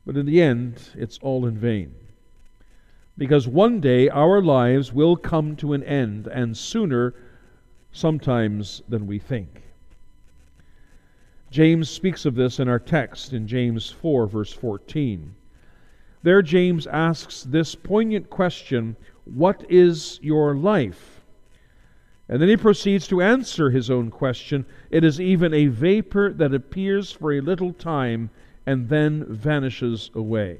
But in the end, it's all in vain. Because one day our lives will come to an end, and sooner sometimes than we think. James speaks of this in our text in James 4, verse 14. There James asks this poignant question, what is your life? And then he proceeds to answer his own question. It is even a vapor that appears for a little time and then vanishes away.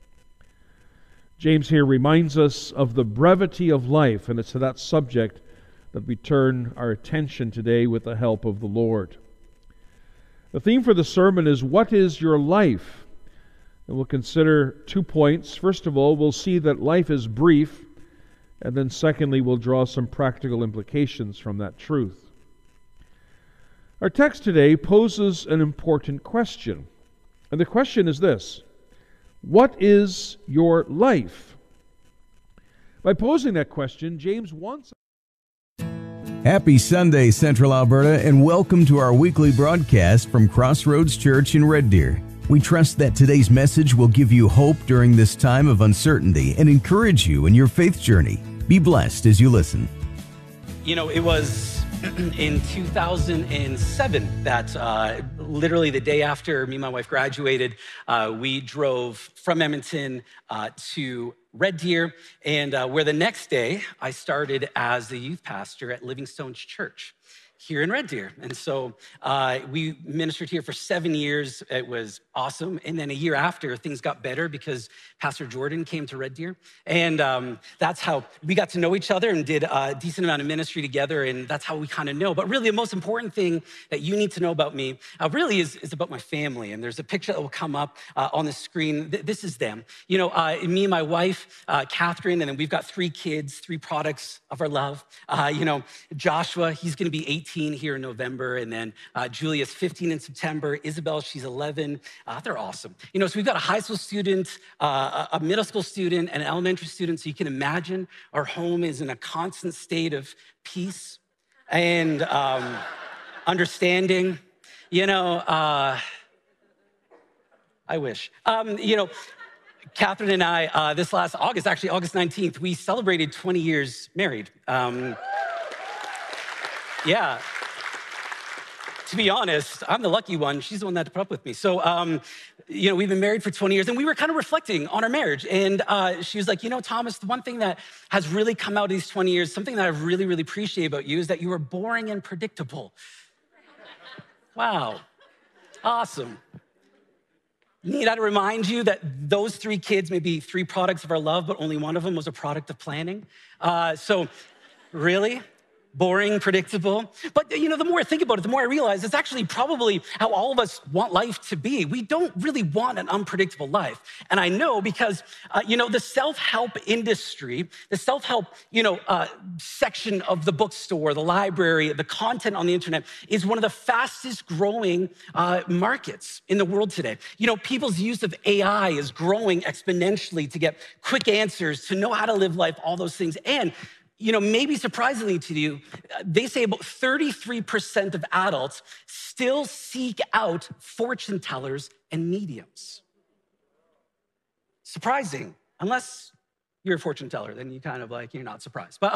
James here reminds us of the brevity of life, and it's to that subject that we turn our attention today with the help of the Lord. The theme for the sermon is, what is your life? And we'll consider 2 points. First of all, we'll see that life is brief, and then secondly, we'll draw some practical implications from that truth. Our text today poses an important question, and the question is this: what is your life? By posing that question, James wants... Happy Sunday, Central Alberta, and welcome to our weekly broadcast from Crossroads Church in Red Deer. We trust that today's message will give you hope during this time of uncertainty and encourage you in your faith journey. Be blessed as you listen. You know, it was in 2007 that literally the day after me and my wife graduated, we drove from Edmonton to Red Deer, and where the next day I started as the youth pastor at Livingstone Church here in Red Deer. And so we ministered here for 7 years. It was awesome. And then a year after, things got better because Pastor Jordan came to Red Deer. And that's how we got to know each other and did a decent amount of ministry together. And that's how we kind of know. But really, the most important thing that you need to know about me really is about my family. And there's a picture that will come up on the screen. This is them. You know, me and my wife, Catherine, and then we've got 3 kids, 3 products of our love. You know, Joshua, he's going to be 18 here in November, and then Julia's 15 in September. Isabel, she's 11. They're awesome. You know, so we've got a high school student, a middle school student, and an elementary student, so you can imagine our home is in a constant state of peace and understanding. You know, I wish. You know, Catherine and I, this last August, actually August 19th, we celebrated 20 years married. Yeah. To be honest, I'm the lucky one. She's the one that put up with me. So, you know, we've been married for 20 years, and we were kind of reflecting on our marriage. And she was like, you know, Thomas, the one thing that has really come out of these 20 years, something that I really, really appreciate about you is that you were boring and predictable. Wow. Awesome. Need I to remind you that those 3 kids may be 3 products of our love, but only one of them was a product of planning. So really? Boring, predictable. But, you know, the more I think about it, the more I realize it's actually probably how all of us want life to be. We don't really want an unpredictable life. And I know because, you know, the self-help industry, the self-help, you know, section of the bookstore, the library, the content on the internet is one of the fastest growing markets in the world today. You know, people's use of AI is growing exponentially to get quick answers, to know how to live life, all those things. And you know, maybe surprisingly to you, they say about 33% of adults still seek out fortune tellers and mediums. Surprising, unless you're a fortune teller, then you kind of like, you're not surprised. But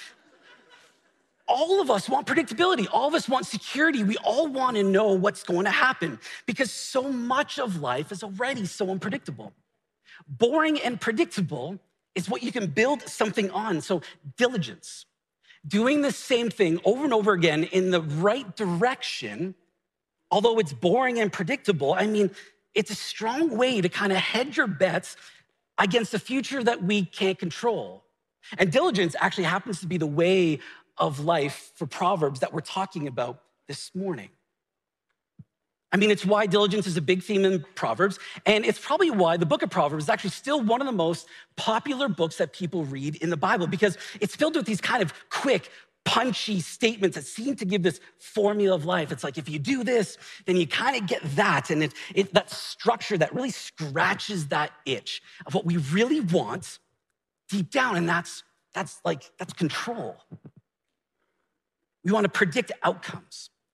all of us want predictability. All of us want security. We all want to know what's going to happen because so much of life is already so unpredictable. Boring and predictable is what you can build something on. So diligence, doing the same thing over and over again in the right direction, although it's boring and predictable, I mean, it's a strong way to kind of hedge your bets against a future that we can't control. And diligence actually happens to be the way of life for Proverbs that we're talking about this morning. I mean, it's why diligence is a big theme in Proverbs, and it's probably why the book of Proverbs is actually still one of the most popular books that people read in the Bible, because it's filled with these kind of quick, punchy statements that seem to give this formula of life. It's like, if you do this, then you kind of get that, and it's that structure that really scratches that itch of what we really want deep down, and that's control. We want to predict outcomes.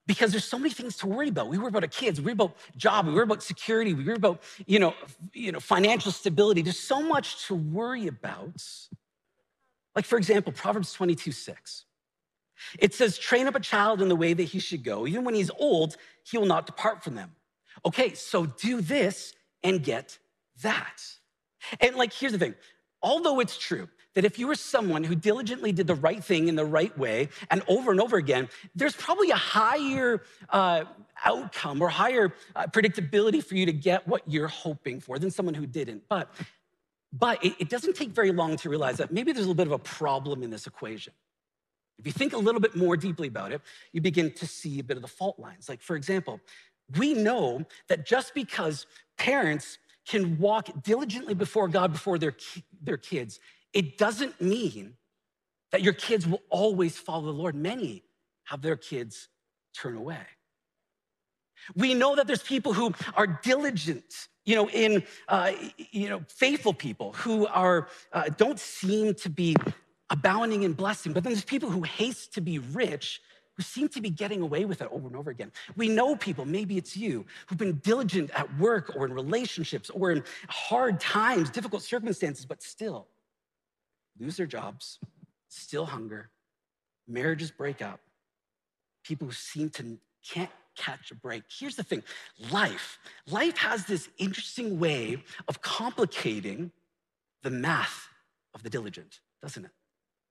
because there's so many things to worry about. We worry about our kids, we worry about job, we worry about security, we worry about, financial stability. There's so much to worry about. Like, for example, Proverbs 22:6. It says, train up a child in the way that he should go. Even when he's old, he will not depart from them. Okay, so do this and get that. And here's the thing. Although it's true that if you were someone who diligently did the right thing in the right way and over again, there's probably a higher outcome or higher predictability for you to get what you're hoping for than someone who didn't. But it doesn't take very long to realize that maybe there's a little bit of a problem in this equation. If you think a little bit more deeply about it, you begin to see a bit of the fault lines. Like, for example, we know that just because parents can walk diligently before God, before their kids, it doesn't mean that your kids will always follow the Lord. Many have their kids turn away. We know that there's people who are diligent, faithful people who don't seem to be abounding in blessing. But then there's people who haste to be rich, who seem to be getting away with it over and over again. We know people, maybe it's you, who've been diligent at work or in relationships or in hard times, difficult circumstances, but still lose their jobs, still hunger, marriages break up, people who seem to can't catch a break. Here's the thing, life has this interesting way of complicating the math of the diligent, doesn't it?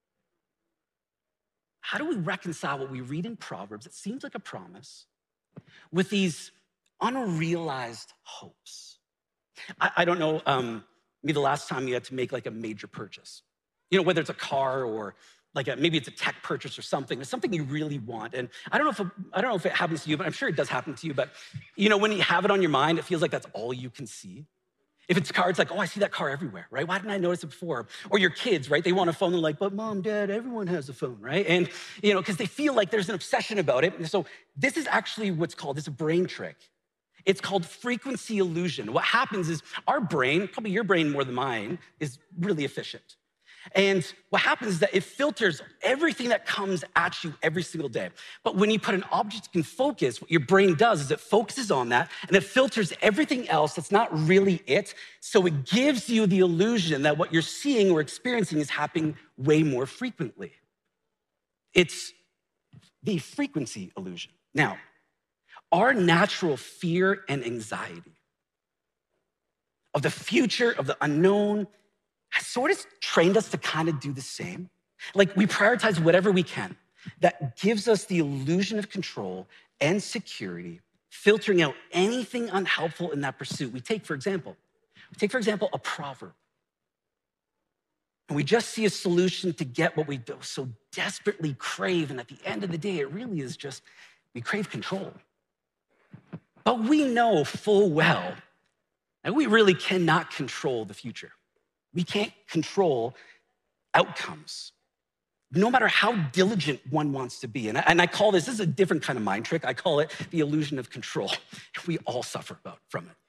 How do we reconcile what we read in Proverbs, it seems like a promise, with these unrealized hopes? I don't know, maybe the last time you had to make a major purchase, whether it's a car or maybe it's a tech purchase or something. It's something you really want. And I don't know if it happens to you, but I'm sure it does happen to you. But when you have it on your mind, it feels like that's all you can see. If it's a car, it's like, oh, I see that car everywhere, right? Why didn't I notice it before? Or your kids, right? They want a phone. They're like, but mom, dad, everyone has a phone, right? And, because they feel like there's an obsession about it. And so this is actually what's called, it's a brain trick. It's called frequency illusion. What happens is our brain, probably your brain more than mine, is really efficient. And what happens is that it filters everything that comes at you every single day. But when you put an object in focus, what your brain does is it focuses on that and it filters everything else that's not really it. So it gives you the illusion that what you're seeing or experiencing is happening way more frequently. It's the frequency illusion. Now, our natural fear and anxiety of the future, of the unknown, has sort of trained us to kind of do the same. We prioritize whatever we can that gives us the illusion of control and security, filtering out anything unhelpful in that pursuit. We take, for example, a proverb. And we just see a solution to get what we so desperately crave. And at the end of the day, it really is just, we crave control. But we know full well that we really cannot control the future. We can't control outcomes, no matter how diligent one wants to be. And I call this is a different kind of mind trick. I call it the illusion of control. We all suffer from it.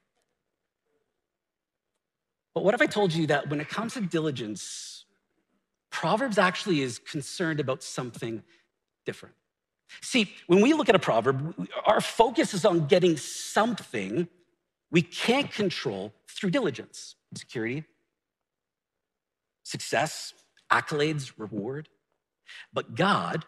But what if I told you that when it comes to diligence, Proverbs actually is concerned about something different? See, when we look at a proverb, our focus is on getting something we can't control through diligence, security, success, accolades, reward. But God's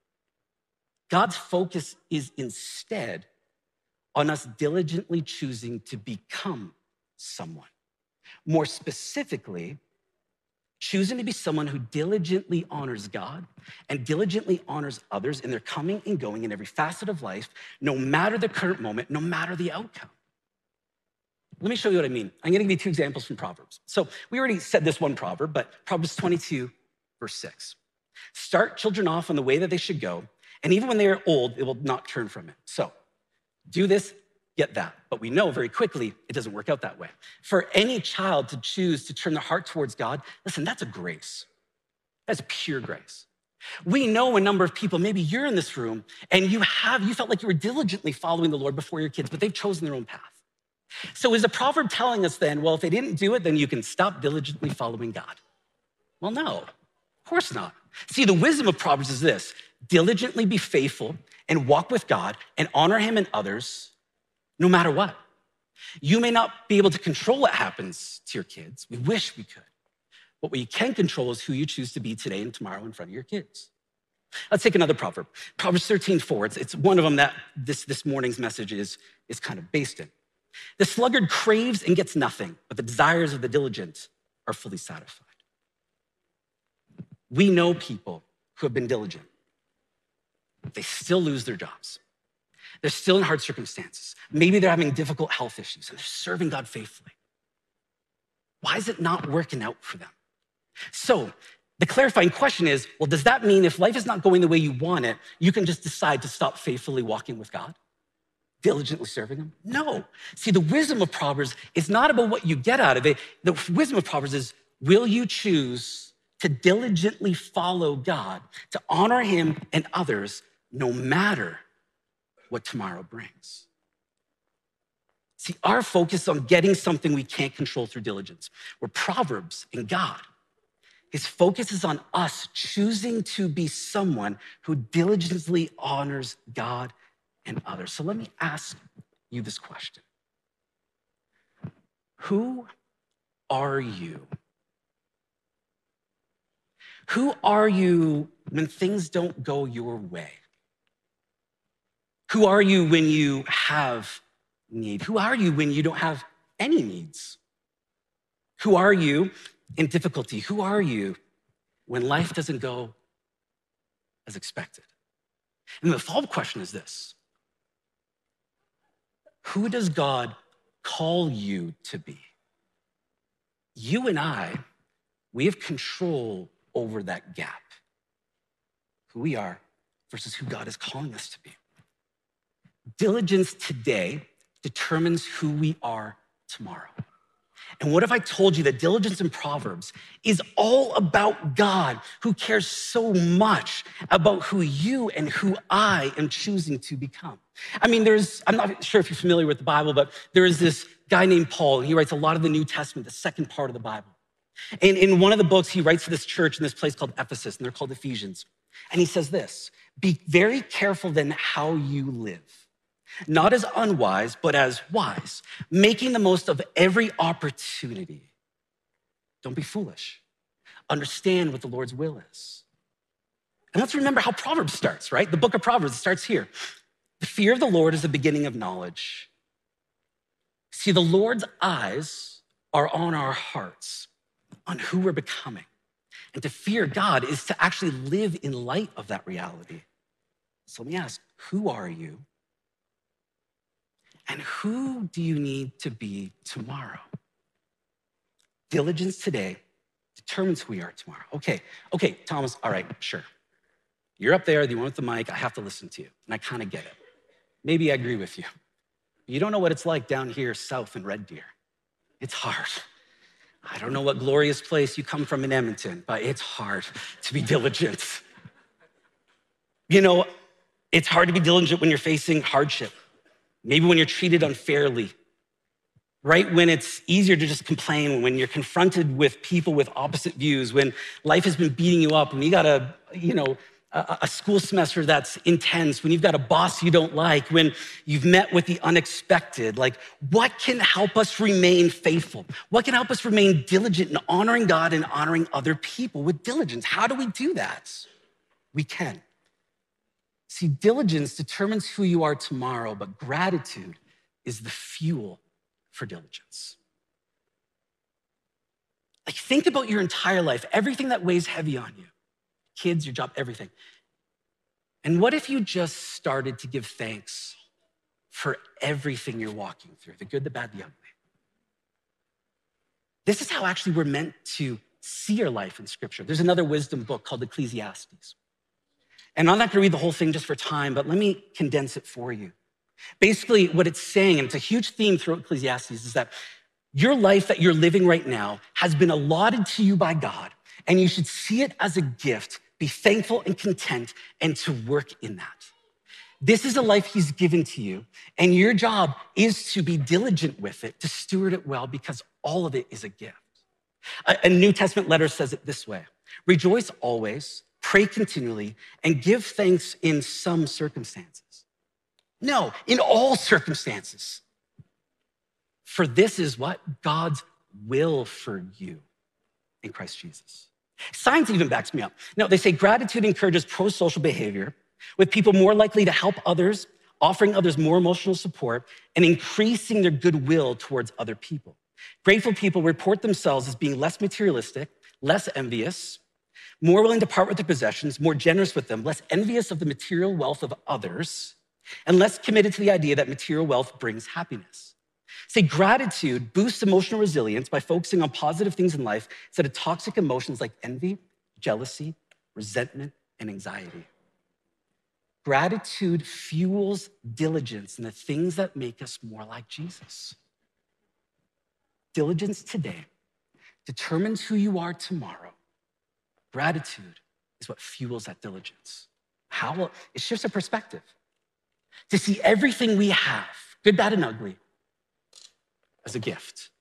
focus is instead on us diligently choosing to become someone. More specifically, choosing to be someone who diligently honors God and diligently honors others in their coming and going in every facet of life, no matter the current moment, no matter the outcome. Let me show you what I mean. I'm gonna give you two examples from Proverbs. So we already said this one proverb, but Proverbs 22, verse 6. Start children off on the way that they should go, and even when they are old, it will not turn from it. So do this, get that. But we know very quickly it doesn't work out that way. For any child to choose to turn their heart towards God, listen, that's a grace. That's pure grace. We know a number of people, maybe you're in this room, and you felt like you were diligently following the Lord before your kids, but they've chosen their own path. So is the proverb telling us then, well, if they didn't do it, then you can stop diligently following God? Well, no, of course not. See, the wisdom of Proverbs is this: diligently be faithful and walk with God and honor him and others no matter what. You may not be able to control what happens to your kids. We wish we could. But what you can control is who you choose to be today and tomorrow in front of your kids. Let's take another proverb. Proverbs 13:4. It's one of them that this morning's message is kind of based in. The sluggard craves and gets nothing, but the desires of the diligent are fully satisfied. We know people who have been diligent. They still lose their jobs. They're still in hard circumstances. Maybe they're having difficult health issues and they're serving God faithfully. Why is it not working out for them? So the clarifying question is, well, does that mean if life is not going the way you want it, you can just decide to stop faithfully walking with God? Diligently serving him? No. See, the wisdom of Proverbs is not about what you get out of it. The wisdom of Proverbs is, will you choose to diligently follow God, to honor him and others, no matter what tomorrow brings? See, our focus is on getting something we can't control through diligence. Where Proverbs and God, his focus is on us choosing to be someone who diligently honors God and others. So let me ask you this question. Who are you? Who are you when things don't go your way? Who are you when you have need? Who are you when you don't have any needs? Who are you in difficulty? Who are you when life doesn't go as expected? And the follow-up question is this: who does God call you to be? You and I, we have control over that gap. Who we are versus who God is calling us to be. Diligence today determines who we are tomorrow. And what if I told you that diligence in Proverbs is all about God, who cares so much about who you and who I am choosing to become? I mean, I'm not sure if you're familiar with the Bible, but there is this guy named Paul, and he writes a lot of the New Testament, the second part of the Bible. And in one of the books, he writes to this church in this place called Ephesus, and they're called Ephesians. And he says this: be very careful then how you live. Not as unwise, but as wise, making the most of every opportunity. Don't be foolish. Understand what the Lord's will is. And let's remember how Proverbs starts, right? The book of Proverbs starts here. The fear of the Lord is the beginning of knowledge. See, the Lord's eyes are on our hearts, on who we're becoming. And to fear God is to actually live in light of that reality. So let me ask, who are you? And who do you need to be tomorrow? Diligence today determines who we are tomorrow. Okay, Thomas, all right, sure. You're up there, the one with the mic, I have to listen to you, and I kind of get it. Maybe I agree with you. You don't know what it's like down here south in Red Deer. It's hard. I don't know what glorious place you come from in Edmonton, but it's hard to be diligent. You know, it's hard to be diligent when you're facing hardship. Maybe when you're treated unfairly, right? When it's easier to just complain, when you're confronted with people with opposite views, when life has been beating you up, when you got a school semester that's intense, when you've got a boss you don't like, when you've met with the unexpected. Like, what can help us remain faithful? What can help us remain diligent in honoring God and honoring other people with diligence? How do we do that? We can. See, diligence determines who you are tomorrow, but gratitude is the fuel for diligence. Like, think about your entire life, everything that weighs heavy on you, kids, your job, everything. And what if you just started to give thanks for everything you're walking through, the good, the bad, the ugly? This is how actually we're meant to see your life in Scripture. There's another wisdom book called Ecclesiastes. And I'm not gonna read the whole thing just for time, but let me condense it for you. Basically, what it's saying, and it's a huge theme throughout Ecclesiastes, is that your life that you're living right now has been allotted to you by God, and you should see it as a gift, be thankful and content, and to work in that. This is a life he's given to you, and your job is to be diligent with it, to steward it well, because all of it is a gift. A New Testament letter says it this way: rejoice always, pray continually, and give thanks in some circumstances. No, in all circumstances. For this is what? God's will for you in Christ Jesus. Science even backs me up. Now, they say gratitude encourages pro-social behavior, with people more likely to help others, offering others more emotional support, and increasing their goodwill towards other people. Grateful people report themselves as being less materialistic, less envious, more willing to part with their possessions, more generous with them, less envious of the material wealth of others, and less committed to the idea that material wealth brings happiness. Say gratitude boosts emotional resilience by focusing on positive things in life instead of toxic emotions like envy, jealousy, resentment, and anxiety. Gratitude fuels diligence in the things that make us more like Jesus. Diligence today determines who you are tomorrow. Gratitude is what fuels that diligence. How? Well, it shifts our perspective to see everything we have, good, bad, and ugly, as a gift.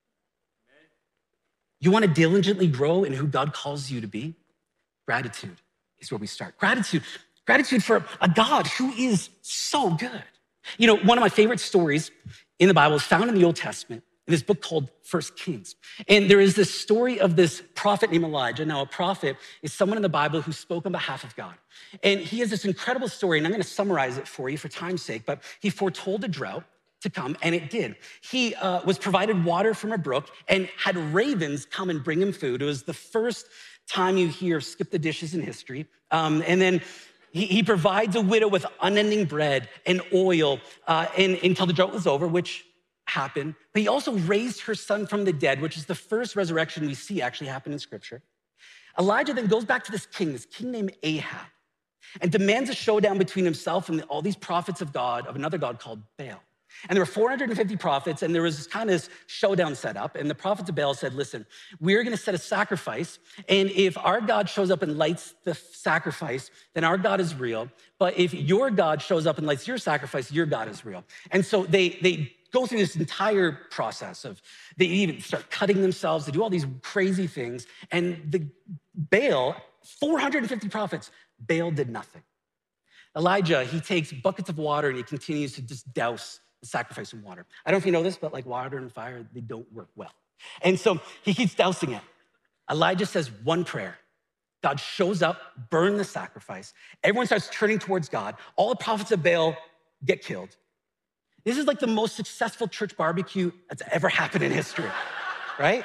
You want to diligently grow in who God calls you to be? Gratitude is where we start. Gratitude for a God who is so good. You know, one of my favorite stories in the Bible is found in the Old Testament in this book called 1 Kings. And there is this story of this prophet named Elijah. Now, a prophet is someone in the Bible who spoke on behalf of God. And he has this incredible story, and I'm going to summarize it for you for time's sake, but he foretold a drought to come, and it did. He was provided water from a brook and had ravens come and bring him food. It was the first time you hear skip the dishes in history. And then he provides a widow with unending bread and oil until the drought was over, which happened. But he also raised her son from the dead, which is the first resurrection we see actually happen in Scripture. Elijah then goes back to this king named Ahab, and demands a showdown between himself and all these prophets of God, of another God called Baal. And there were 450 prophets, and there was this kind of showdown set up. And the prophets of Baal said, listen, we're going to set a sacrifice. And if our God shows up and lights the sacrifice, then our God is real. But if your God shows up and lights your sacrifice, your God is real. And so they go through this entire process of, they even start cutting themselves. They do all these crazy things. And the Baal, 450 prophets, Baal did nothing. Elijah, he takes buckets of water and he continues to just douse the sacrifice in water. I don't know if you know this, but like water and fire, they don't work well. And so he keeps dousing it. Elijah says one prayer. God shows up, burn the sacrifice. Everyone starts turning towards God. All the prophets of Baal get killed. This is like the most successful church barbecue that's ever happened in history, right?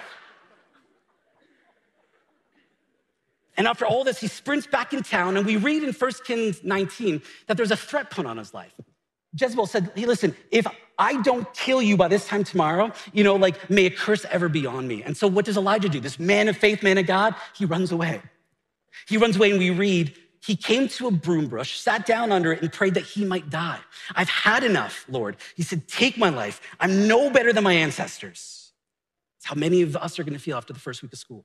And after all this, he sprints back in town, and we read in 1 Kings 19 that there's a threat put on his life. Jezebel said, hey, listen, if I don't kill you by this time tomorrow, may a curse ever be on me. And so what does Elijah do? This man of faith, man of God, he runs away. He runs away, and we read, he came to a broom bush, sat down under it, and prayed that he might die. I've had enough, Lord. He said, take my life. I'm no better than my ancestors. That's how many of us are going to feel after the first week of school.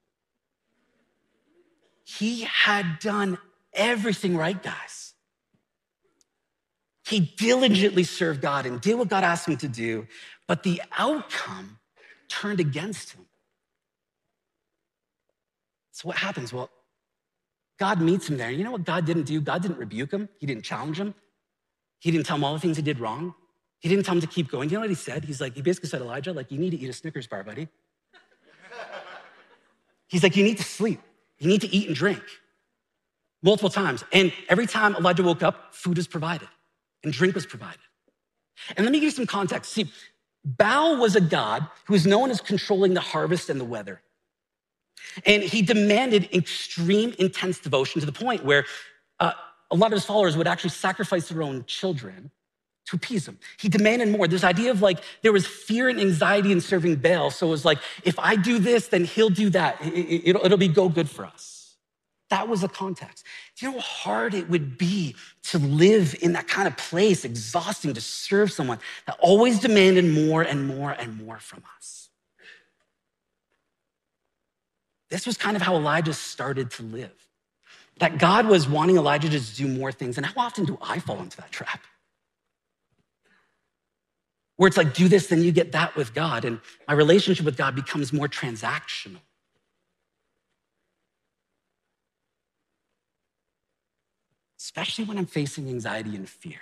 He had done everything right, guys. He diligently served God and did what God asked him to do, but the outcome turned against him. So what happens? Well, God meets him there. You know what God didn't do? God didn't rebuke him. He didn't challenge him. He didn't tell him all the things he did wrong. He didn't tell him to keep going. You know what he said? He basically said, Elijah, you need to eat a Snickers bar, buddy. He's like, you need to sleep. You need to eat and drink multiple times. And every time Elijah woke up, food was provided and drink was provided. And let me give you some context. See, Baal was a god who was known as controlling the harvest and the weather. And he demanded extreme, intense devotion to the point where a lot of his followers would actually sacrifice their own children to appease him. He demanded more. This idea of there was fear and anxiety in serving Baal. So it was if I do this, then he'll do that. It'll be good for us. That was the context. Do you know how hard it would be to live in that kind of place, exhausting to serve someone that always demanded more and more and more from us? This was kind of how Elijah started to live. That God was wanting Elijah to do more things. And how often do I fall into that trap? Where it's do this, then you get that with God. And my relationship with God becomes more transactional. especially when I'm facing anxiety and fear,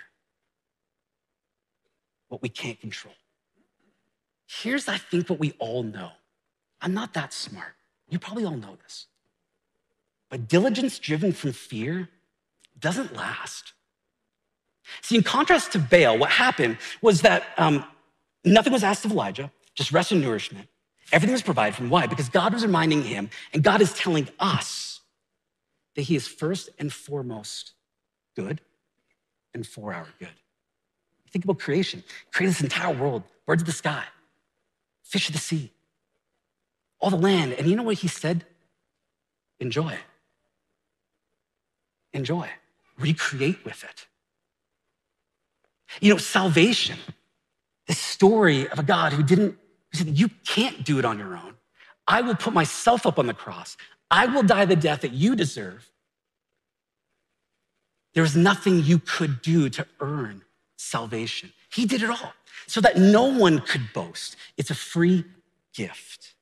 what we can't control. Here's, I think, what we all know. I'm not that smart. You probably all know this. But diligence driven from fear doesn't last. See, in contrast to Baal, what happened was that nothing was asked of Elijah, just rest and nourishment. Everything was provided for him. Why? Because God was reminding him, and God is telling us that he is first and foremost good and for our good. Think about creation. Create this entire world, birds of the sky, fish of the sea, all the land. And you know what he said? Enjoy. Enjoy. Recreate with it. You know, salvation, the story of a God who said, you can't do it on your own. I will put myself up on the cross. I will die the death that you deserve. There's nothing you could do to earn salvation. He did it all so that no one could boast. It's a free gift.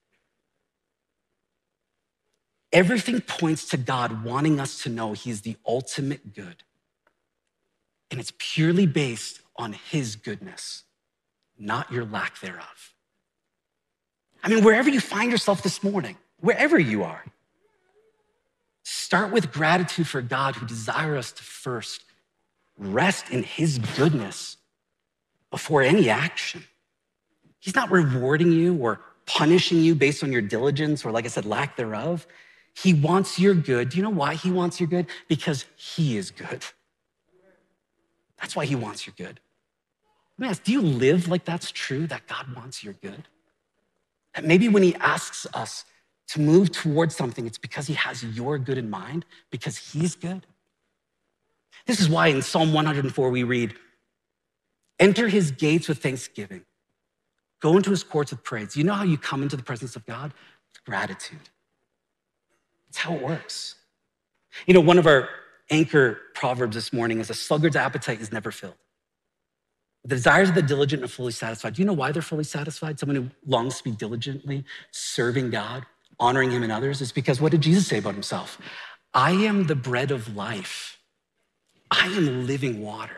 Everything points to God wanting us to know he's the ultimate good. And it's purely based on his goodness, not your lack thereof. I mean, wherever you find yourself this morning, wherever you are, start with gratitude for God who desires us to first rest in his goodness before any action. He's not rewarding you or punishing you based on your diligence or, like I said, lack thereof. He wants your good. Do you know why he wants your good? Because he is good. That's why he wants your good. Let me ask, do you live like that's true, that God wants your good? That maybe when he asks us to move towards something, it's because he has your good in mind, because he's good. This is why in Psalm 104 we read, enter his gates with thanksgiving. Go into his courts with praise. You know how you come into the presence of God? With gratitude. That's how it works. You know, one of our anchor proverbs this morning is a sluggard's appetite is never filled. The desires of the diligent are fully satisfied. Do you know why they're fully satisfied? Someone who longs to be diligently serving God, honoring him and others, is because what did Jesus say about himself? I am the bread of life. I am living water.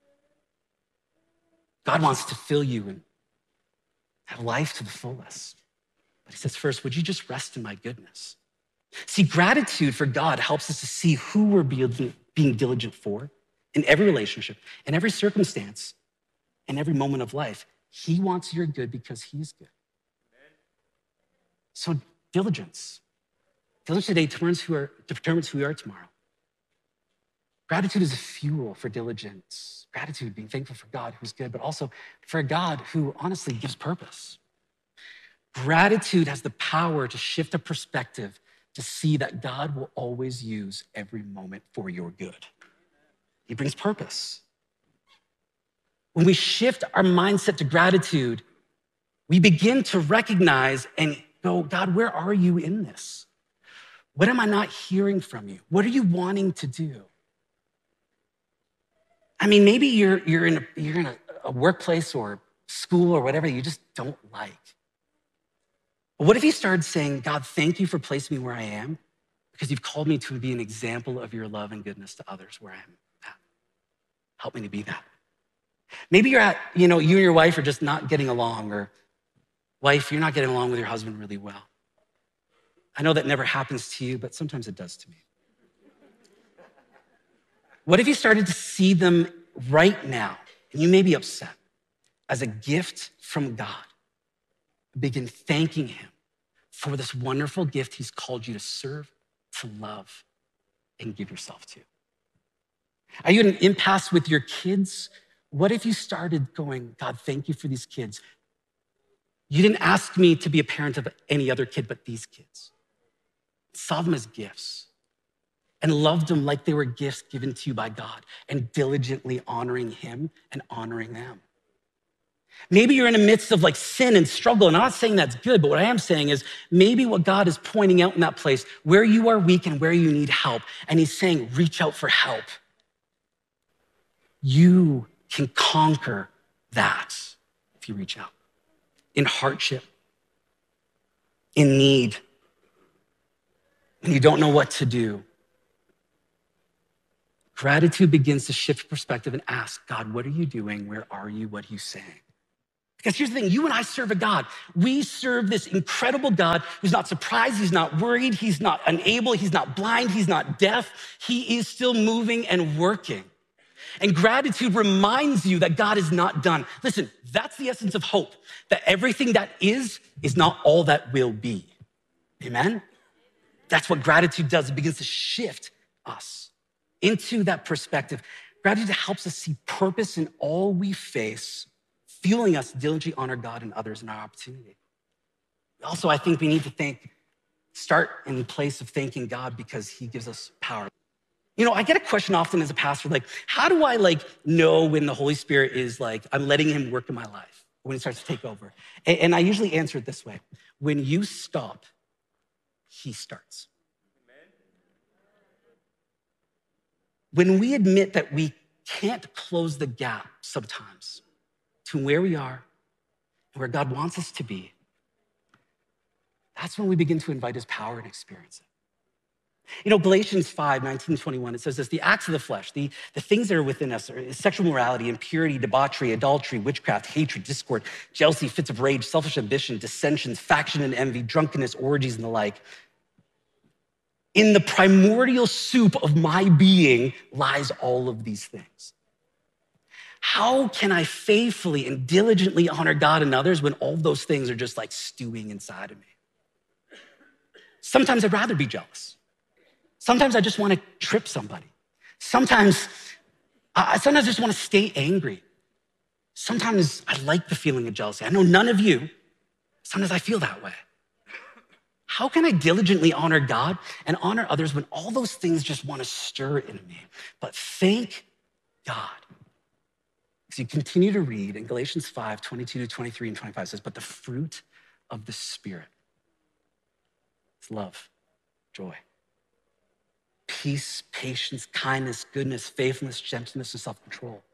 God wants to fill you and have life to the fullest. But he says, first, would you just rest in my goodness? See, gratitude for God helps us to see who we're being diligent for in every relationship, in every circumstance, in every moment of life. He wants your good because he's good. So diligence. Diligence today determines who we are tomorrow. Gratitude is a fuel for diligence. Gratitude, being thankful for God who's good, but also for a God who honestly gives purpose. Gratitude has the power to shift a perspective to see that God will always use every moment for your good. He brings purpose. When we shift our mindset to gratitude, we begin to recognize and go, God, where are you in this? What am I not hearing from you? What are you wanting to do? I mean, maybe you're in a workplace or school or whatever you just don't like. But what if you started saying, God, thank you for placing me where I am because you've called me to be an example of your love and goodness to others where I am at. Help me to be that. Maybe you and your wife are just not getting along, or wife, you're not getting along with your husband really well. I know that never happens to you, but sometimes it does to me. What if you started to see them right now, and you may be upset, as a gift from God? Begin thanking him for this wonderful gift he's called you to serve, to love, and give yourself to. Are you at an impasse with your kids? What if you started going, God, thank you for these kids. You didn't ask me to be a parent of any other kid but these kids. Saw them as gifts and loved them like they were gifts given to you by God, and diligently honoring him and honoring them. Maybe you're in the midst of like sin and struggle, and I'm not saying that's good, but what I am saying is maybe what God is pointing out in that place where you are weak and where you need help, and he's saying, reach out for help. You can conquer that if you reach out. In hardship, in need, when you don't know what to do. Gratitude begins to shift perspective and ask, God, what are you doing? Where are you? What are you saying? Because here's the thing, you and I serve a God. We serve this incredible God who's not surprised, he's not worried, he's not unable, he's not blind, he's not deaf. He is still moving and working. And gratitude reminds you that God is not done. Listen, that's the essence of hope, that everything that is not all that will be. Amen? That's what gratitude does. It begins to shift us into that perspective. Gratitude helps us see purpose in all we face, fueling us to diligently honor God and others in our opportunity. Also, I think we need to start in the place of thanking God because he gives us power. You know, I get a question often as a pastor, like, how do I know when the Holy Spirit is I'm letting him work in my life, when he starts to take over? And I usually answer it this way. When you stop, he starts. When we admit that we can't close the gap sometimes to where we are and where God wants us to be, that's when we begin to invite his power and experience it. You know, Galatians 5:19-21, it says this, the acts of the flesh, the things that are within us are sexual morality, impurity, debauchery, adultery, witchcraft, hatred, discord, jealousy, fits of rage, selfish ambition, dissensions, faction and envy, drunkenness, orgies, and the like. In the primordial soup of my being lies all of these things. How can I faithfully and diligently honor God and others when all those things are just stewing inside of me? Sometimes I'd rather be jealous. Sometimes I just want to trip somebody. Sometimes I just want to stay angry. Sometimes I like the feeling of jealousy. I know none of you. Sometimes I feel that way. How can I diligently honor God and honor others when all those things just want to stir in me? But thank God. As you continue to read in Galatians 5:22-23 and 25 says, but the fruit of the Spirit is love, joy, peace, patience, kindness, goodness, faithfulness, gentleness, and self-control.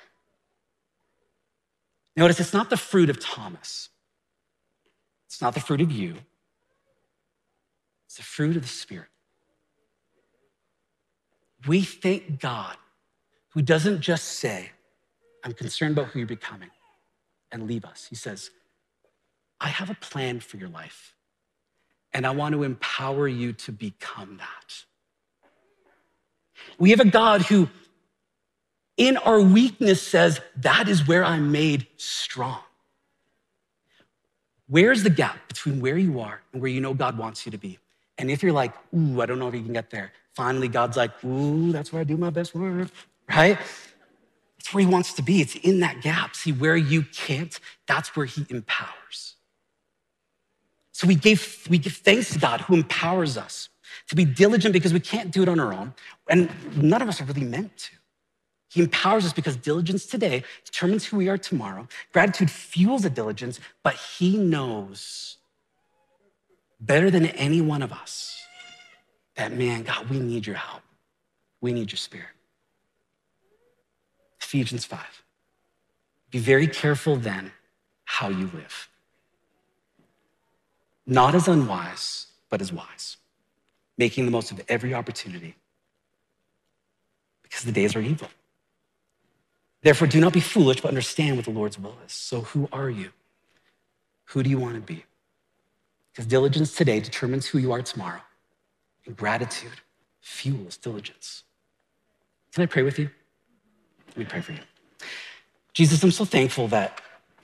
Notice it's not the fruit of Thomas. It's not the fruit of you. It's the fruit of the Spirit. We thank God who doesn't just say, I'm concerned about who you're becoming, and leave us. He says, I have a plan for your life, and I want to empower you to become that. We have a God who, in our weakness, says, that is where I'm made strong. Where's the gap between where you are and where you know God wants you to be? And if you're like, ooh, I don't know if you can get there, finally God's like, ooh, that's where I do my best work, right? It's where he wants to be. It's in that gap. See, where you can't, that's where he empowers. So we give thanks to God who empowers us to be diligent because we can't do it on our own. And none of us are really meant to. He empowers us because diligence today determines who we are tomorrow. Gratitude fuels the diligence, but he knows better than any one of us that, man, God, we need your help. We need your Spirit. Ephesians 5. Be very careful then how you live. Not as unwise, but as wise, making the most of every opportunity because the days are evil. Therefore, do not be foolish, but understand what the Lord's will is. So who are you? Who do you want to be? Because diligence today determines who you are tomorrow, and gratitude fuels diligence. Can I pray with you? Let me pray for you. Jesus, I'm so thankful that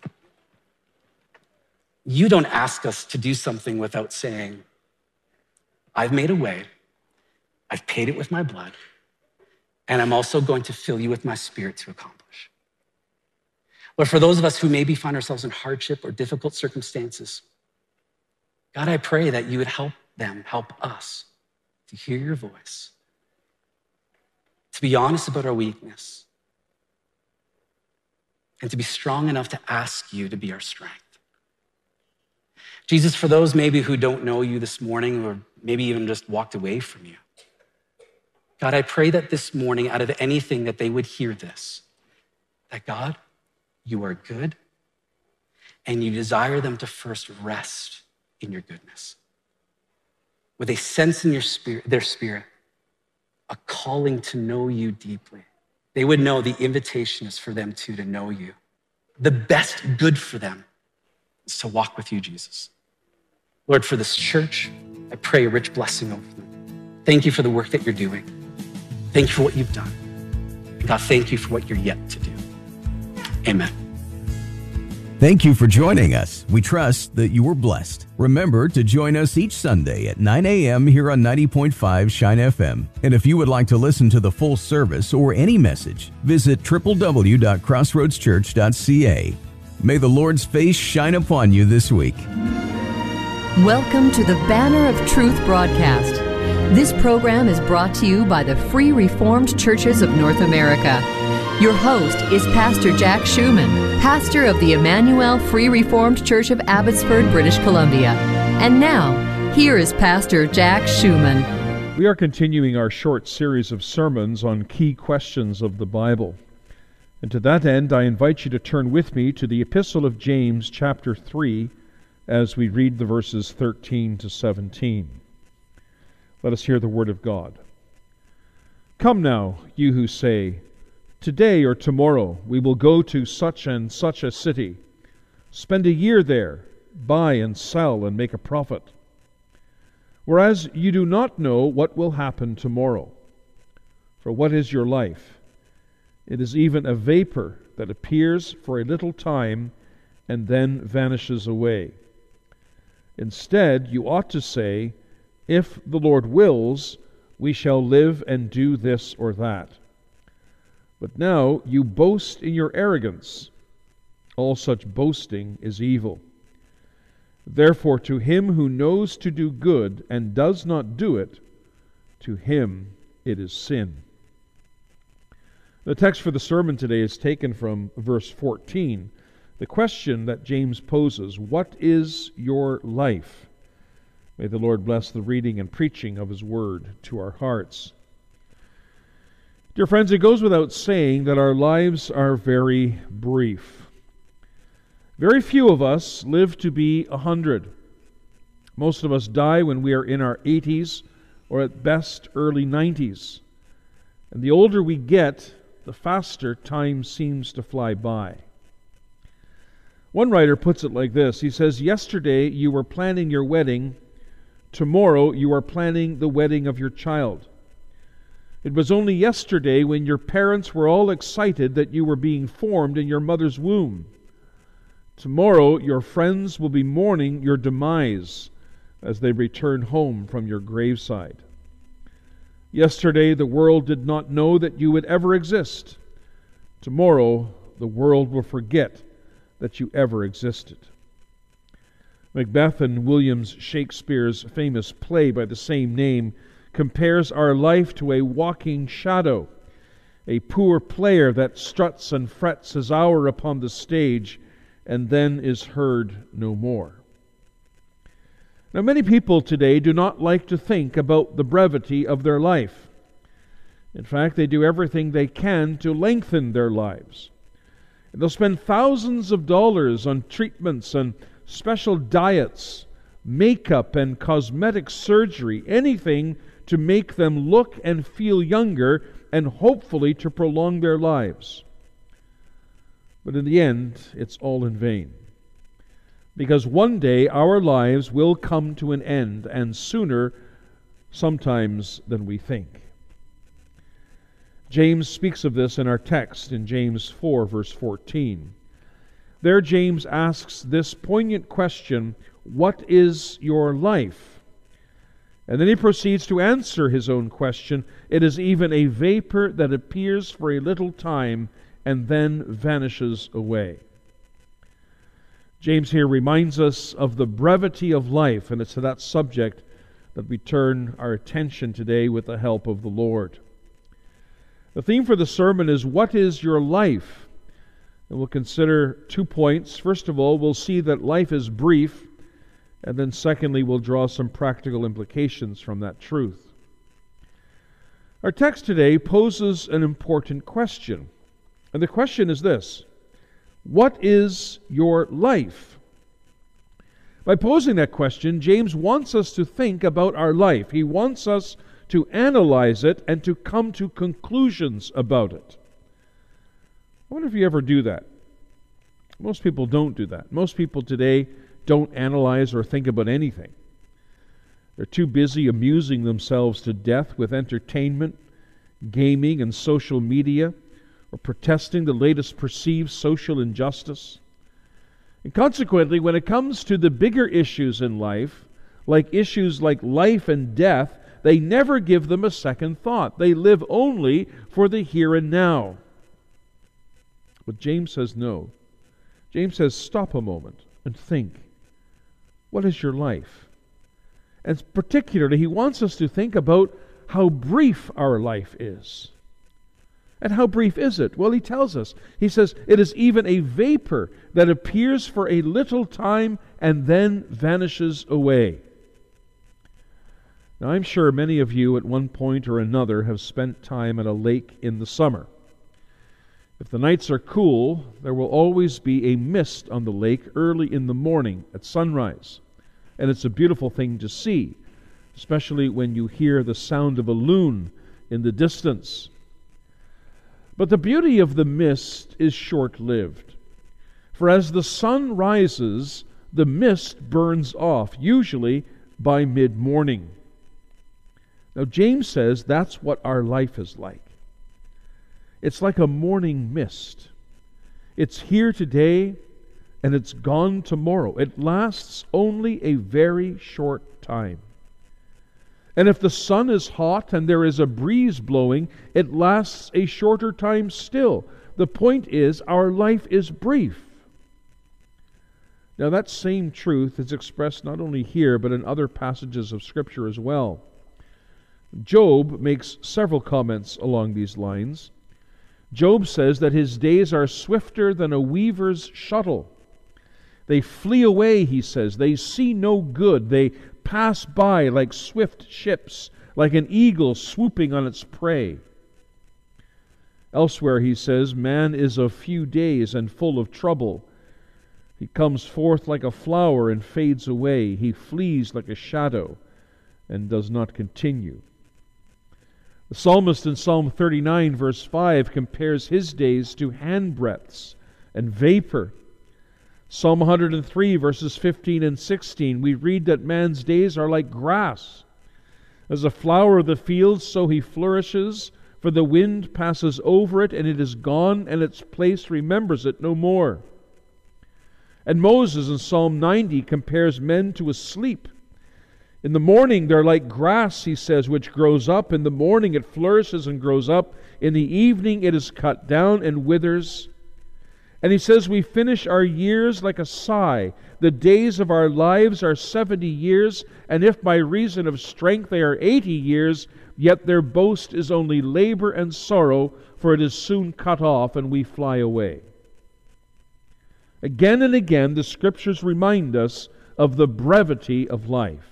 you don't ask us to do something without saying, I've made a way, I've paid it with my blood, and I'm also going to fill you with my Spirit to accomplish. Lord, for those of us who maybe find ourselves in hardship or difficult circumstances, God, I pray that you would help them, help us to hear your voice, to be honest about our weakness, and to be strong enough to ask you to be our strength. Jesus, for those maybe who don't know you this morning or maybe even just walked away from you, God, I pray that this morning, out of anything, that they would hear this, that God, you are good, and you desire them to first rest in your goodness. Where they sense in their spirit a calling to know you deeply. They would know the invitation is for them too to know you. The best good for them is to walk with you, Jesus. Lord, for this church, I pray a rich blessing over them. Thank you for the work that you're doing. Thank you for what you've done. And God, thank you for what you're yet to do. Amen. Thank you for joining us. We trust that you were blessed. Remember to join us each Sunday at 9 a.m. here on 90.5 Shine FM. And if you would like to listen to the full service or any message, visit www.crossroadschurch.ca. May the Lord's face shine upon you this week. Welcome to the Banner of Truth broadcast. This program is brought to you by the Free Reformed Churches of North America. Your host is Pastor Jack Schumann, pastor of the Emmanuel Free Reformed Church of Abbotsford, British Columbia. And now, here is Pastor Jack Schumann. We are continuing our short series of sermons on key questions of the Bible. And to that end, I invite you to turn with me to the Epistle of James, chapter 3, as we read the verses 13 to 17. Let us hear the word of God. Come now, you who say, today or tomorrow we will go to such and such a city, spend a year there, buy and sell and make a profit. Whereas you do not know what will happen tomorrow. For what is your life? It is even a vapor that appears for a little time and then vanishes away. Instead, you ought to say, if the Lord wills, we shall live and do this or that. But now you boast in your arrogance. All such boasting is evil. Therefore, to him who knows to do good and does not do it, to him it is sin. The text for the sermon today is taken from verse 14. The question that James poses, what is your life? May the Lord bless the reading and preaching of His Word to our hearts. Dear friends, it goes without saying that our lives are very brief. Very few of us live to be 100. Most of us die when we are in our 80s or at best early 90s. And the older we get, the faster time seems to fly by. One writer puts it like this. He says, yesterday you were planning your wedding. Tomorrow you are planning the wedding of your child. It was only yesterday when your parents were all excited that you were being formed in your mother's womb. Tomorrow your friends will be mourning your demise as they return home from your graveside. Yesterday the world did not know that you would ever exist. Tomorrow the world will forget that you ever existed. Macbeth and William Shakespeare's famous play by the same name compares our life to a walking shadow, a poor player that struts and frets his hour upon the stage and then is heard no more. Now, many people today do not like to think about the brevity of their life. In fact, they do everything they can to lengthen their lives. And they'll spend thousands of dollars on treatments and special diets, makeup and cosmetic surgery, anything to make them look and feel younger and hopefully to prolong their lives. But in the end, it's all in vain. Because one day our lives will come to an end, and sooner sometimes than we think. James speaks of this in our text in James 4, verse 14. There James asks this poignant question, what is your life? And then he proceeds to answer his own question. It is even a vapor that appears for a little time and then vanishes away. James here reminds us of the brevity of life, and it's to that subject that we turn our attention today with the help of the Lord. The theme for the sermon is, what is your life? And we'll consider 2 points. First of all, we'll see that life is brief. And then secondly, we'll draw some practical implications from that truth. Our text today poses an important question. And the question is this: what is your life? By posing that question, James wants us to think about our life. He wants us to analyze it and to come to conclusions about it. I wonder if you ever do that. Most people don't do that. Most people today don't analyze or think about anything. They're too busy amusing themselves to death with entertainment, gaming, and social media, or protesting the latest perceived social injustice. And consequently, when it comes to the bigger issues in life, like issues like life and death, they never give them a second thought. They live only for the here and now. But James says no. James says, stop a moment and think. What is your life? And particularly, he wants us to think about how brief our life is. And how brief is it? Well, he tells us. He says, it is even a vapor that appears for a little time and then vanishes away. Now, I'm sure many of you at one point or another have spent time at a lake in the summer. If the nights are cool, there will always be a mist on the lake early in the morning at sunrise. And it's a beautiful thing to see, especially when you hear the sound of a loon in the distance. But the beauty of the mist is short-lived. For as the sun rises, the mist burns off, usually by mid-morning. Now, James says that's what our life is like. It's like a morning mist. It's here today, and it's gone tomorrow. It lasts only a very short time. And if the sun is hot and there is a breeze blowing, it lasts a shorter time still. The point is, our life is brief. Now, that same truth is expressed not only here, but in other passages of Scripture as well. Job makes several comments along these lines. Job says that his days are swifter than a weaver's shuttle. They flee away, he says. They see no good. They pass by like swift ships, like an eagle swooping on its prey. Elsewhere he says, man is of few days and full of trouble. He comes forth like a flower and fades away. He flees like a shadow and does not continue. The psalmist in Psalm 39, verse 5, compares his days to handbreadths and vapor. Psalm 103, verses 15 and 16, we read that man's days are like grass. As a flower of the field, so he flourishes, for the wind passes over it, and it is gone, and its place remembers it no more. And Moses in Psalm 90 compares men to a sleep. In the morning they're like grass, he says, which grows up. In the morning it flourishes and grows up. In the evening it is cut down and withers. And he says, we finish our years like a sigh. The days of our lives are 70 years, and if by reason of strength they are 80 years, yet their boast is only labor and sorrow, for it is soon cut off, and we fly away. Again and again, the Scriptures remind us of the brevity of life.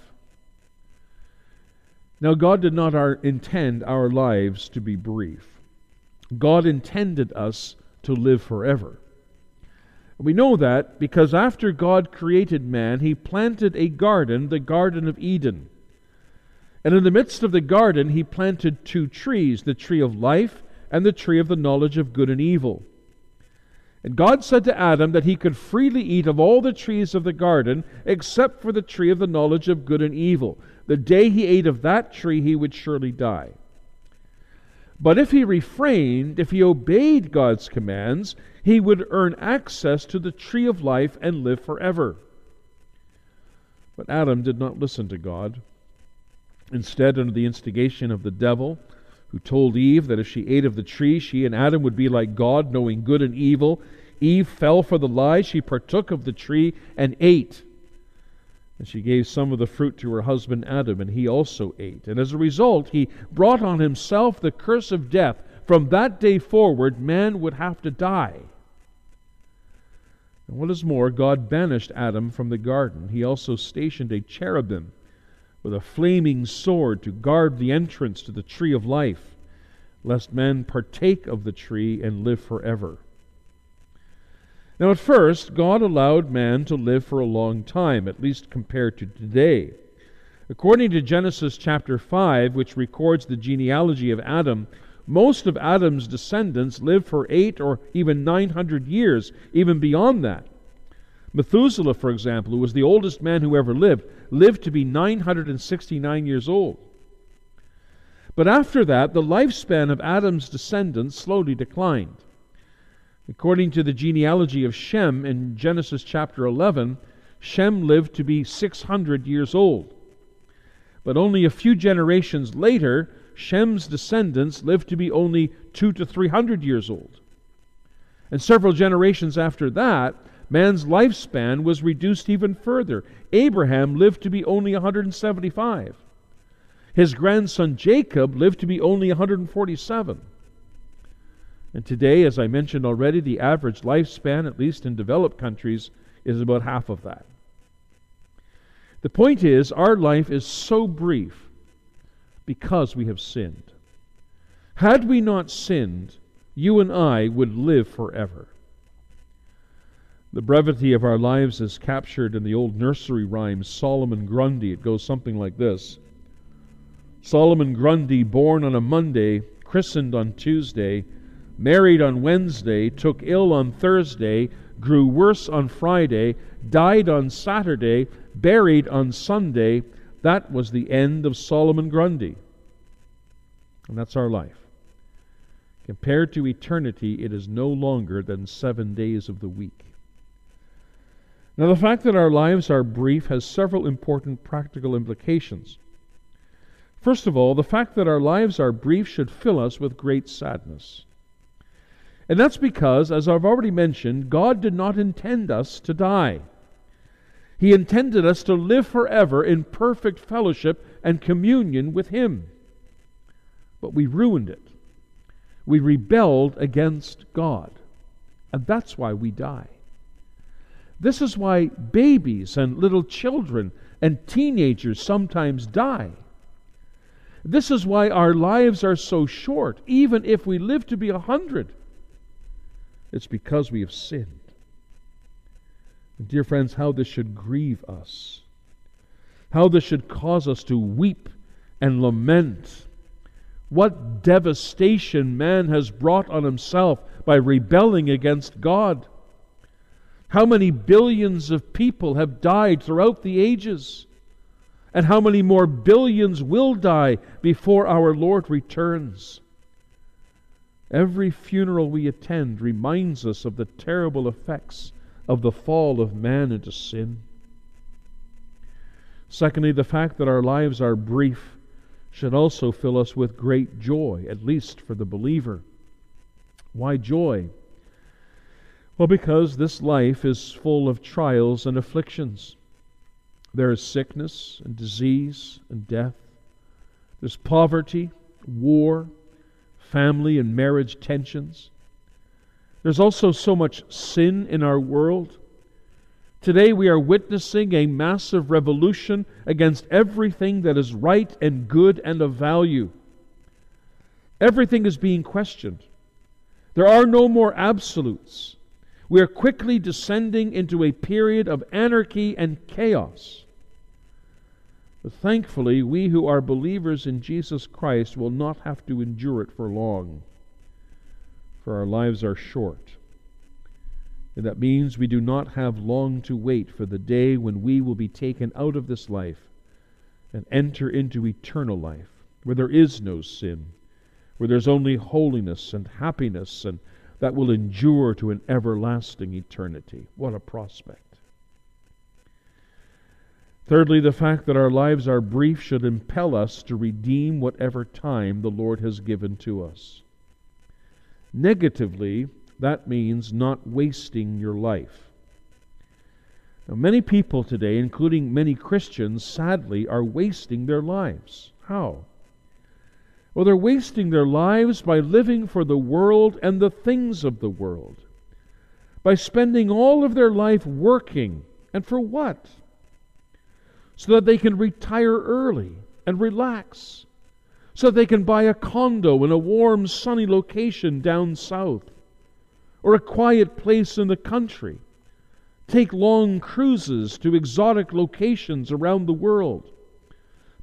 Now, God did not intend our lives to be brief. God intended us to live forever. We know that because after God created man, He planted a garden, the Garden of Eden. And in the midst of the garden, He planted two trees, the tree of life and the tree of the knowledge of good and evil. And God said to Adam that he could freely eat of all the trees of the garden, except for the tree of the knowledge of good and evil. The day he ate of that tree, he would surely die. But if he refrained, if he obeyed God's commands, he would earn access to the tree of life and live forever. But Adam did not listen to God. Instead, under the instigation of the devil, who told Eve that if she ate of the tree, she and Adam would be like God, knowing good and evil, Eve fell for the lie. She partook of the tree and ate. And she gave some of the fruit to her husband Adam, and he also ate. And as a result, he brought on himself the curse of death. From that day forward, man would have to die. And what is more, God banished Adam from the garden. He also stationed a cherubim with a flaming sword to guard the entrance to the tree of life, lest man partake of the tree and live forever. Now at first, God allowed man to live for a long time, at least compared to today. According to Genesis chapter 5, which records the genealogy of Adam, most of Adam's descendants lived for 8 or even 900 years, even beyond that. Methuselah, for example, who was the oldest man who ever lived to be 969 years old. But after that, the lifespan of Adam's descendants slowly declined. According to the genealogy of Shem in Genesis chapter 11, Shem lived to be 600 years old. But only a few generations later, Shem's descendants lived to be only 200 to 300 years old. And several generations after that, man's lifespan was reduced even further. Abraham lived to be only 175. His grandson Jacob lived to be only 147. And today, as I mentioned already, the average lifespan, at least in developed countries, is about half of that. The point is, our life is so brief because we have sinned. Had we not sinned, you and I would live forever. The brevity of our lives is captured in the old nursery rhyme, Solomon Grundy. It goes something like this. Solomon Grundy, born on a Monday, christened on Tuesday, married on Wednesday, took ill on Thursday, grew worse on Friday, died on Saturday, buried on Sunday. That was the end of Solomon Grundy. And that's our life. Compared to eternity, it is no longer than 7 days of the week. Now, the fact that our lives are brief has several important practical implications. First of all, the fact that our lives are brief should fill us with great sadness. And that's because, as I've already mentioned, God did not intend us to die. He intended us to live forever in perfect fellowship and communion with Him. But we ruined it. We rebelled against God. And that's why we die. This is why babies and little children and teenagers sometimes die. This is why our lives are so short, even if we live to be 100. It's because we have sinned. And dear friends, how this should grieve us. How this should cause us to weep and lament. What devastation man has brought on himself by rebelling against God. How many billions of people have died throughout the ages? And how many more billions will die before our Lord returns? Every funeral we attend reminds us of the terrible effects of the fall of man into sin. Secondly, the fact that our lives are brief should also fill us with great joy, at least for the believer. Why joy? Well, because this life is full of trials and afflictions. There is sickness and disease and death. There's poverty, war, family and marriage tensions. There's also so much sin in our world. Today we are witnessing a massive revolution against everything that is right and good and of value. Everything is being questioned. There are no more absolutes. We are quickly descending into a period of anarchy and chaos. But thankfully, we who are believers in Jesus Christ will not have to endure it for long, for our lives are short. And that means we do not have long to wait for the day when we will be taken out of this life and enter into eternal life, where there is no sin, where there's only holiness and happiness, and that will endure to an everlasting eternity. What a prospect. Thirdly, the fact that our lives are brief should impel us to redeem whatever time the Lord has given to us. Negatively, that means not wasting your life. Now, many people today, including many Christians, sadly, are wasting their lives. How? Well, they're wasting their lives by living for the world and the things of the world. By spending all of their life working. And for what? So that they can retire early and relax. So that they can buy a condo in a warm, sunny location down south. Or a quiet place in the country. Take long cruises to exotic locations around the world.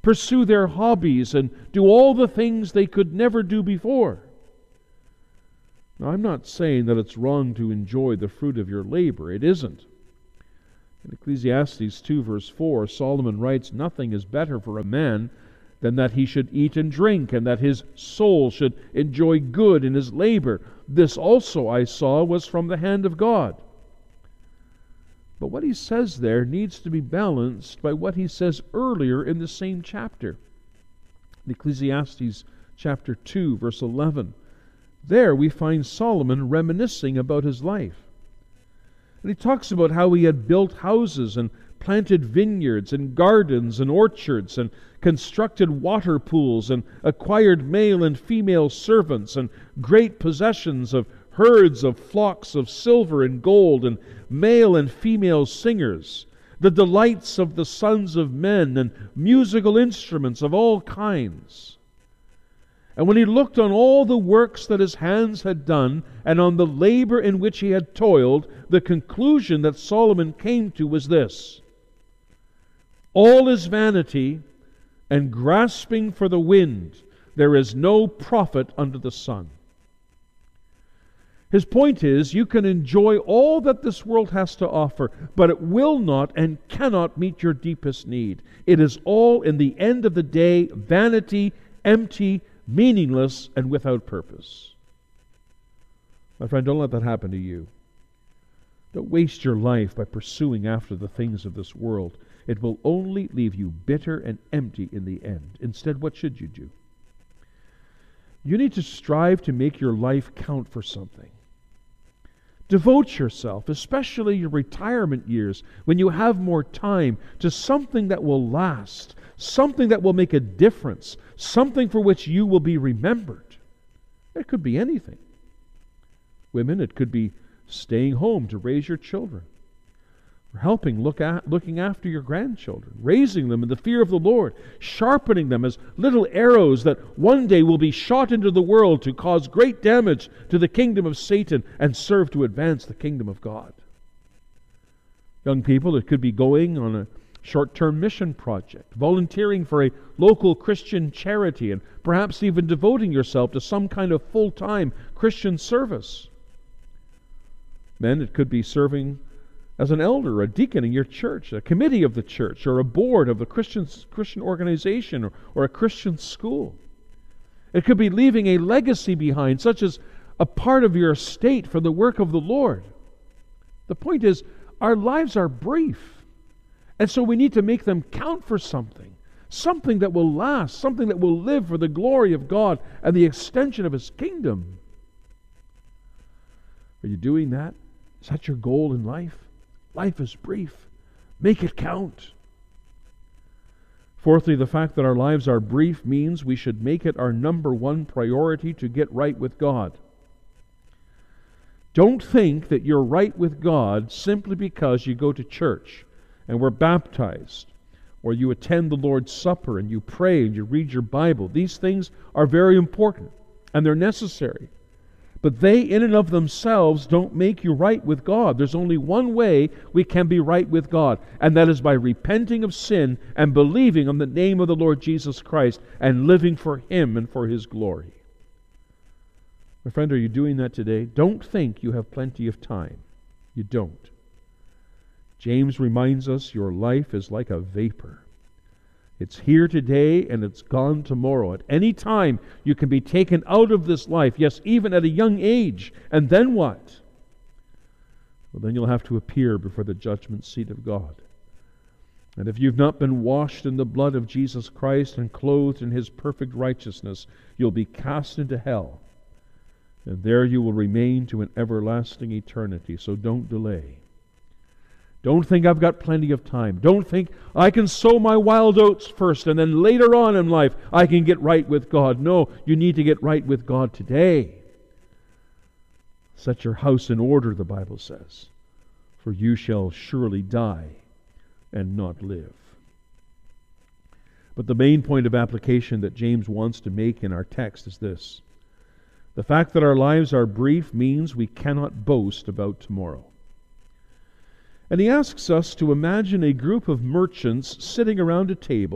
pursue their hobbies, and do all the things they could never do before. Now, I'm not saying that it's wrong to enjoy the fruit of your labor. It isn't. In Ecclesiastes 2 verse 4, Solomon writes, "Nothing is better for a man than that he should eat and drink, and that his soul should enjoy good in his labor. This also I saw was from the hand of God." But what he says there needs to be balanced by what he says earlier in the same chapter. In Ecclesiastes chapter 2 verse 11, there we find Solomon reminiscing about his life. And he talks about how he had built houses and planted vineyards and gardens and orchards and constructed water pools and acquired male and female servants and great possessions of herds of flocks of silver and gold and male and female singers, the delights of the sons of men and musical instruments of all kinds. And when he looked on all the works that his hands had done, and on the labor in which he had toiled, the conclusion that Solomon came to was this: all is vanity and grasping for the wind. There is no profit under the sun. His point is, you can enjoy all that this world has to offer, but it will not and cannot meet your deepest need. It is all, in the end of the day, vanity, empty, meaningless, and without purpose. My friend, don't let that happen to you. Don't waste your life by pursuing after the things of this world. It will only leave you bitter and empty in the end. Instead, what should you do? You need to strive to make your life count for something. Devote yourself, especially your retirement years, when you have more time, to something that will last, something that will make a difference, something for which you will be remembered. It could be anything. Women, it could be staying home to raise your children, or looking after your grandchildren, raising them in the fear of the Lord, sharpening them as little arrows that one day will be shot into the world to cause great damage to the kingdom of Satan and serve to advance the kingdom of God. Young people, it could be going on a short-term mission project, volunteering for a local Christian charity, and perhaps even devoting yourself to some kind of full-time Christian service. Men, it could be serving as an elder, a deacon in your church, a committee of the church, or a board of the Christian organization, or a Christian school. It could be leaving a legacy behind, such as a part of your estate for the work of the Lord. The point is, our lives are brief, and so we need to make them count for something that will last, something that will live for the glory of God and the extension of His kingdom. Are you doing that? Is that your goal in life? Life is brief. Make it count. Fourthly, the fact that our lives are brief means we should make it our number one priority to get right with God. Don't think that you're right with God simply because you go to church and were baptized, or you attend the Lord's Supper and you pray and you read your Bible. These things are very important and they're necessary. But they, in and of themselves, don't make you right with God. There's only one way we can be right with God, and that is by repenting of sin and believing on the name of the Lord Jesus Christ and living for Him and for His glory. My friend, are you doing that today? Don't think you have plenty of time. You don't. James reminds us your life is like a vapor. It's here today and it's gone tomorrow. At any time you can be taken out of this life, yes, even at a young age. And then what? Well, then you'll have to appear before the judgment seat of God. And if you've not been washed in the blood of Jesus Christ and clothed in His perfect righteousness, you'll be cast into hell. And there you will remain to an everlasting eternity. So don't delay. Don't think I've got plenty of time. Don't think I can sow my wild oats first and then later on in life I can get right with God. No, you need to get right with God today. Set your house in order, the Bible says, for you shall surely die and not live. But the main point of application that James wants to make in our text is this: the fact that our lives are brief means we cannot boast about tomorrow. And he asks us to imagine a group of merchants sitting around a table,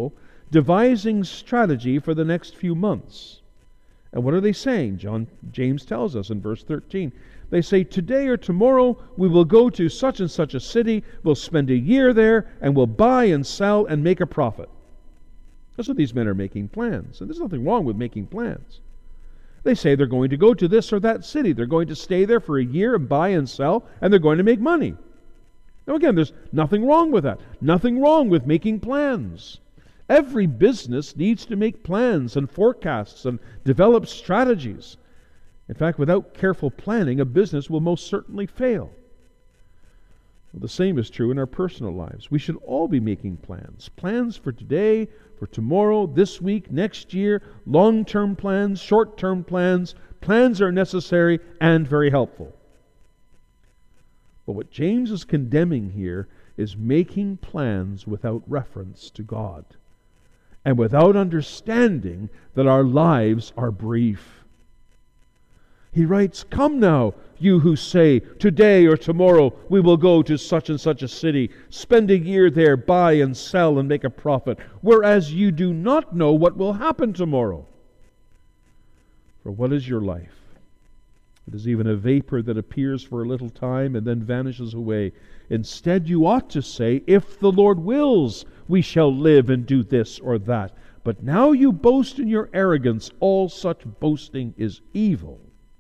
devising strategy for the next few months. And what are they saying? James tells us in verse 13. They say, today or tomorrow we will go to such and such a city, we'll spend a year there, and we'll buy and sell and make a profit. That's what these men are making plans. And there's nothing wrong with making plans. They say they're going to go to this or that city. They're going to stay there for a year and buy and sell, and they're going to make money. Now again, there's nothing wrong with that. Nothing wrong with making plans. Every business needs to make plans and forecasts and develop strategies. In fact, without careful planning, a business will most certainly fail. Well, the same is true in our personal lives. We should all be making plans. Plans for today, for tomorrow, this week, next year, long-term plans, short-term plans. Plans are necessary and very helpful. But what James is condemning here is making plans without reference to God, and without understanding that our lives are brief. He writes, come now, you who say, today or tomorrow we will go to such and such a city, spend a year there, buy and sell and make a profit, whereas you do not know what will happen tomorrow. For what is your life? It is even a vapor that appears for a little time and then vanishes away. Instead, you ought to say, if the Lord wills, we shall live and do this or that. But now you boast in your arrogance. All such boasting is evil.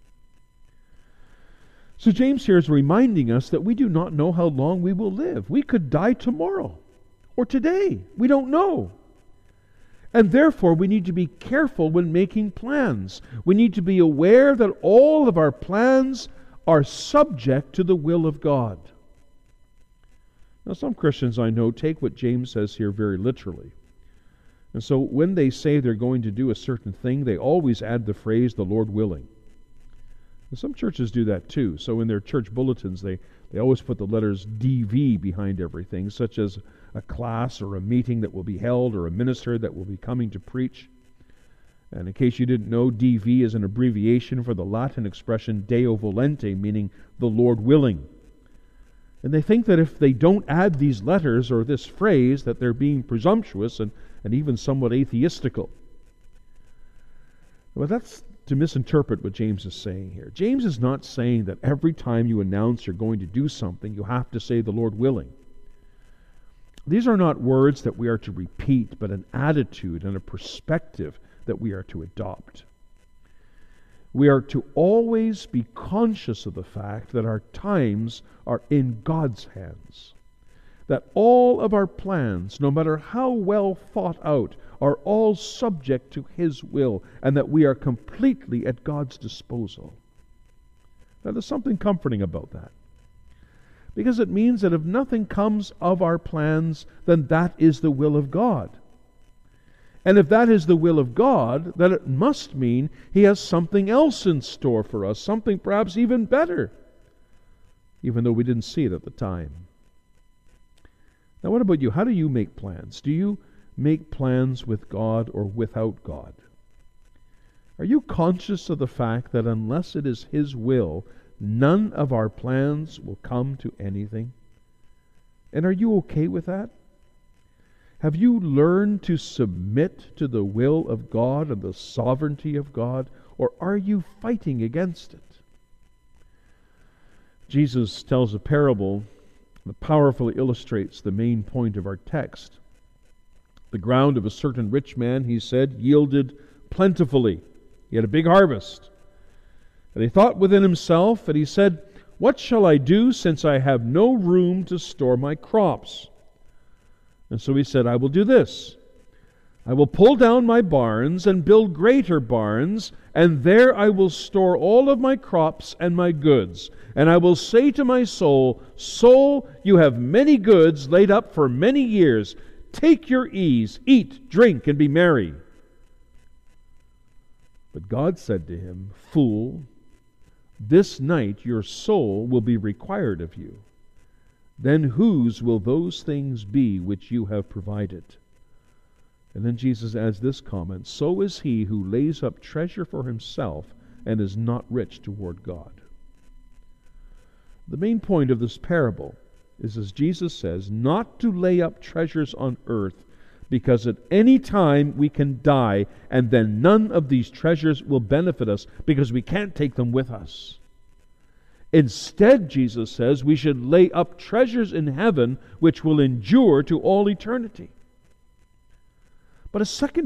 So James here is reminding us that we do not know how long we will live. We could die tomorrow or today. We don't know. And therefore, we need to be careful when making plans. We need to be aware that all of our plans are subject to the will of God. Now, some Christians I know take what James says here very literally. And so when they say they're going to do a certain thing, they always add the phrase, the Lord willing. And some churches do that too. So in their church bulletins, they always put the letters DV behind everything, such as a class or a meeting that will be held or a minister that will be coming to preach. And in case you didn't know, DV is an abbreviation for the Latin expression Deo volente, meaning the Lord willing. And they think that if they don't add these letters or this phrase, that they're being presumptuous and even somewhat atheistical. But that's to misinterpret what James is saying here. James is not saying that every time you announce you're going to do something, you have to say the Lord willing. These are not words that we are to repeat, but an attitude and a perspective that we are to adopt. We are to always be conscious of the fact that our times are in God's hands. That all of our plans, no matter how well thought out, are all subject to His will, and that we are completely at God's disposal. Now, there's something comforting about that. Because it means that if nothing comes of our plans, then that is the will of God. And if that is the will of God, then it must mean He has something else in store for us, something perhaps even better, even though we didn't see it at the time. Now, what about you? How do you make plans? Do you make plans with God or without God? Are you conscious of the fact that unless it is His will, none of our plans will come to anything? And are you okay with that? Have you learned to submit to the will of God and the sovereignty of God, or are you fighting against it? Jesus tells a parable that powerfully illustrates the main point of our text. The ground of a certain rich man, he said, yielded plentifully. He had a big harvest. And he thought within himself, and he said, "What shall I do, since I have no room to store my crops?" And so he said, "I will do this. I will pull down my barns and build greater barns, and there I will store all of my crops and my goods. And I will say to my soul, Soul, you have many goods laid up for many years. Take your ease, eat, drink, and be merry." But God said to him, "Fool, this night your soul will be required of you. Then whose will those things be which you have provided?" And then Jesus adds this comment, "So is he who lays up treasure for himself and is not rich toward God." The main point of this parable is, as Jesus says, not to lay up treasures on earth, because at any time we can die, and then none of these treasures will benefit us because we can't take them with us. Instead, Jesus says, we should lay up treasures in heaven which will endure to all eternity. But a second